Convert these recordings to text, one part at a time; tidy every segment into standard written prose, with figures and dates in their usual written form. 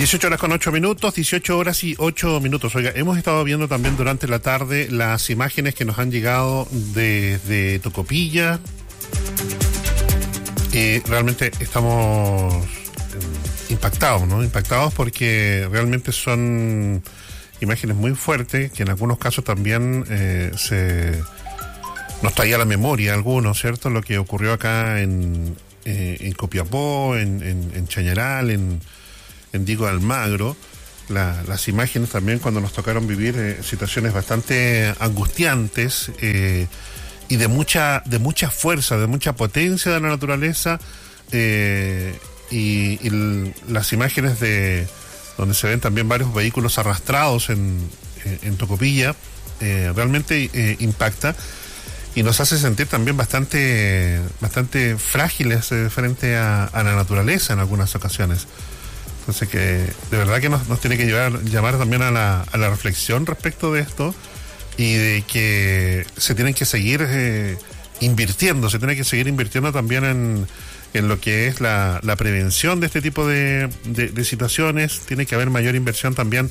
18:08, 18:08. Oiga, hemos estado viendo también durante la tarde las imágenes que nos han llegado de Tocopilla. Realmente estamos impactados, ¿no? Impactados porque realmente son imágenes muy fuertes que en algunos casos también nos traía a la memoria algunos, ¿cierto? Lo que ocurrió acá en Copiapó, en Chañaral, en Diego de Almagro. Las imágenes también cuando nos tocaron vivir situaciones bastante angustiantes y de mucha fuerza, de mucha potencia de la naturaleza, y las imágenes de donde se ven también varios vehículos arrastrados en Tocopilla, realmente impacta y nos hace sentir también bastante frágiles frente a la naturaleza en algunas ocasiones. Entonces que de verdad que nos tiene que llamar también a la reflexión respecto de esto y de que se tienen que seguir invirtiendo también en lo que es la prevención de este tipo de situaciones. Tiene que haber mayor inversión también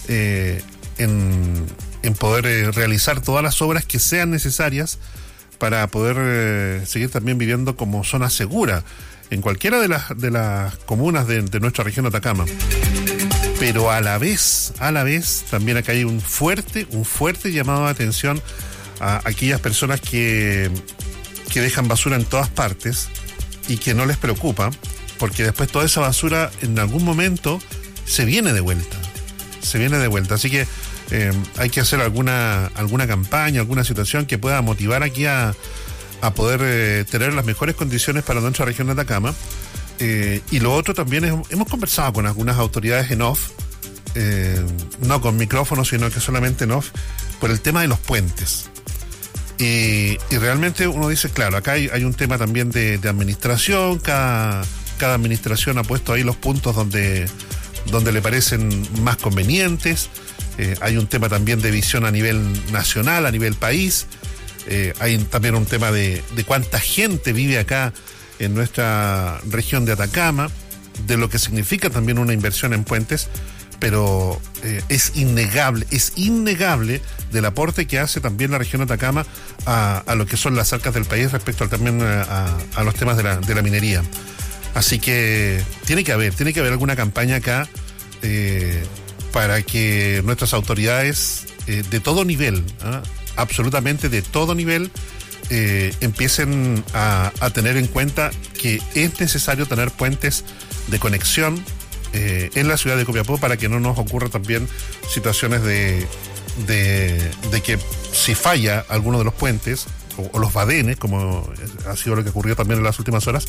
en poder realizar todas las obras que sean necesarias para poder seguir también viviendo como zona segura en cualquiera de las comunas de nuestra región de Atacama. Pero a la vez también acá hay un fuerte llamado de atención a aquellas personas que dejan basura en todas partes y que no les preocupa, porque después toda esa basura en algún momento se viene de vuelta. Así que hay que hacer alguna campaña, alguna situación que pueda motivar aquí a poder tener las mejores condiciones para nuestra región de Atacama. Y lo otro también hemos conversado con algunas autoridades en off, no con micrófono, sino que solamente en off, por el tema de los puentes. Y realmente uno dice, claro, acá hay un tema también de administración. Cada administración ha puesto ahí los puntos donde le parecen más convenientes. Hay un tema también de visión a nivel nacional, a nivel país. Hay también un tema de cuánta gente vive acá en nuestra región de Atacama, de lo que significa también una inversión en puentes, pero es innegable del aporte que hace también la región de Atacama a lo que son las arcas del país respecto también a los temas de la minería. Así que tiene que haber alguna campaña acá para que nuestras autoridades de todo nivel, absolutamente de todo nivel, empiecen a tener en cuenta que es necesario tener puentes de conexión en la ciudad de Copiapó para que no nos ocurra también situaciones de que si falla alguno de los puentes o los badenes, como ha sido lo que ocurrió también en las últimas horas,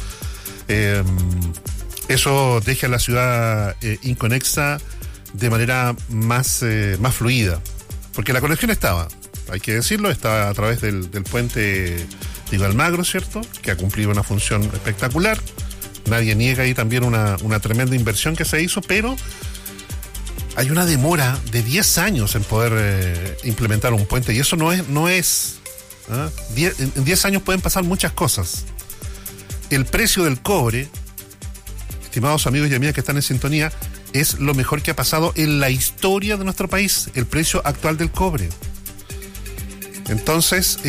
eso deja a la ciudad inconexa de manera más fluida, porque la conexión estaba, hay que decirlo, está a través del puente Diego de Almagro, ¿cierto?, que ha cumplido una función espectacular. Nadie niega ahí también una tremenda inversión que se hizo, pero hay una demora de 10 años en poder implementar un puente, y eso no es en 10 años pueden pasar muchas cosas. El precio del cobre, estimados amigos y amigas que están en sintonía, es lo mejor que ha pasado en la historia de nuestro país, el precio actual del cobre. Entonces,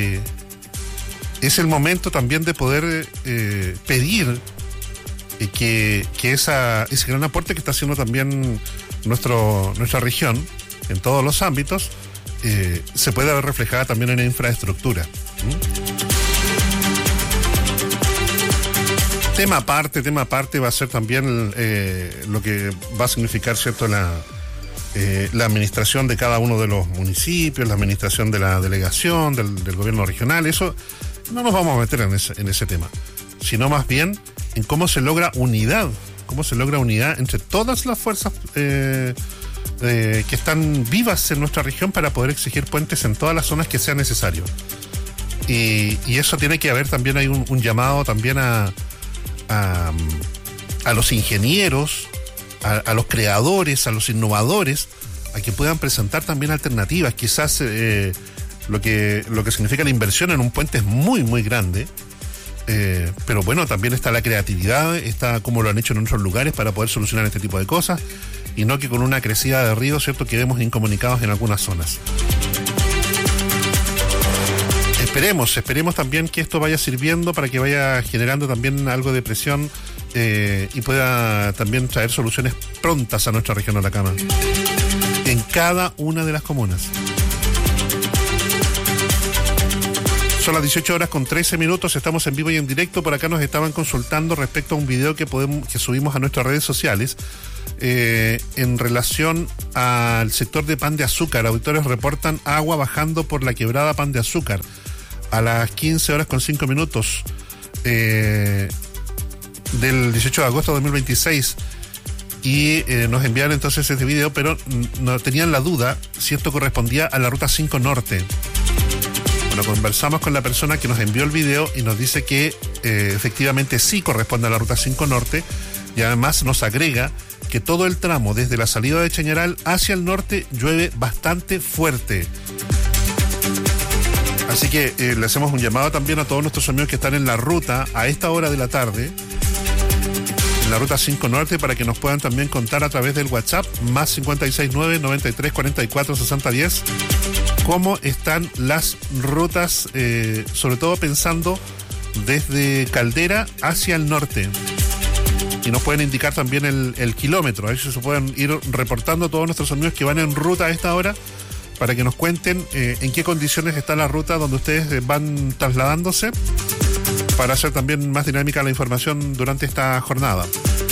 es el momento también de poder pedir que ese gran aporte que está haciendo también nuestra región en todos los ámbitos se pueda ver reflejada también en la infraestructura. Tema aparte va a ser también lo que va a significar, ¿cierto?, la administración de cada uno de los municipios, la administración de la delegación, del gobierno regional. Eso no nos vamos a meter en ese tema, sino más bien en cómo se logra unidad entre todas las fuerzas que están vivas en nuestra región para poder exigir puentes en todas las zonas que sea necesario. Y eso tiene que haber también, hay un llamado también a los ingenieros, a los creadores, a los innovadores, a que puedan presentar también alternativas. Quizás lo que significa la inversión en un puente es muy, muy grande, Pero bueno, también está la creatividad, está como lo han hecho en otros lugares para poder solucionar este tipo de cosas, y no que con una crecida de río, ¿cierto?, quedemos incomunicados en algunas zonas. Esperemos también que esto vaya sirviendo para que vaya generando también algo de presión y pueda también traer soluciones prontas a nuestra región de Atacama, en cada una de las comunas. Son las 18:13, estamos en vivo y en directo. Por acá nos estaban consultando respecto a un video que subimos a nuestras redes sociales en relación al sector de Pan de Azúcar. Auditores reportan agua bajando por la quebrada Pan de Azúcar a las 15:05 del 18 de agosto de 2026. Y nos enviaron entonces este video, pero no tenían la duda si esto correspondía a la Ruta 5 Norte. Bueno, conversamos con la persona que nos envió el video y nos dice que efectivamente sí corresponde a la Ruta 5 Norte, y además nos agrega que todo el tramo desde la salida de Chañaral hacia el norte llueve bastante fuerte. Así que le hacemos un llamado también a todos nuestros amigos que están en la ruta a esta hora de la tarde, en la Ruta 5 Norte, para que nos puedan también contar a través del WhatsApp más 569-9344-6010 cómo están las rutas, sobre todo pensando desde Caldera hacia el norte. Y nos pueden indicar también el kilómetro. A ver si se pueden ir reportando todos nuestros amigos que van en ruta a esta hora, para que nos cuenten en qué condiciones está la ruta donde ustedes van trasladándose, para hacer también más dinámica la información durante esta jornada.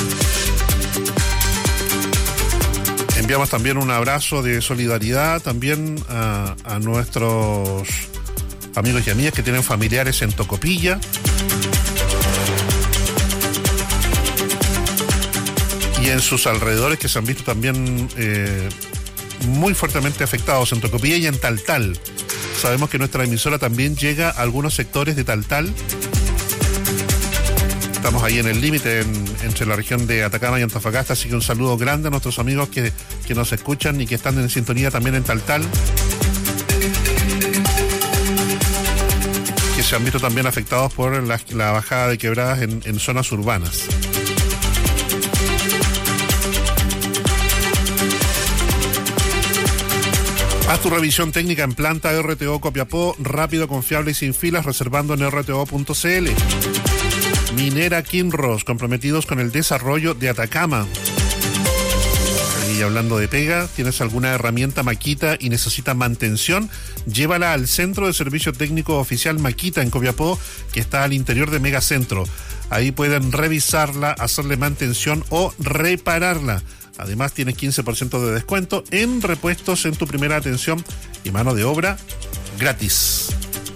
Enviamos también un abrazo de solidaridad también a nuestros amigos y amigas que tienen familiares en Tocopilla. Y en sus alrededores, que se han visto también muy fuertemente afectados en Tocopilla y en Taltal. Sabemos que nuestra emisora también llega a algunos sectores de Taltal. Estamos ahí en el límite entre la región de Atacama y Antofagasta, así que un saludo grande a nuestros amigos que nos escuchan y que están en sintonía también en Taltal, que se han visto también afectados por la bajada de quebradas en zonas urbanas. Haz tu revisión técnica en planta RTO Copiapó, rápido, confiable y sin filas, reservando en rto.cl. Minera Kinross, comprometidos con el desarrollo de Atacama. Y hablando de pega, ¿tienes alguna herramienta Makita y necesita mantención? Llévala al Centro de Servicio Técnico Oficial Makita en Copiapó, que está al interior de Megacentro. Ahí pueden revisarla, hacerle mantención o repararla. Además, tienes 15% de descuento en repuestos en tu primera atención y mano de obra gratis.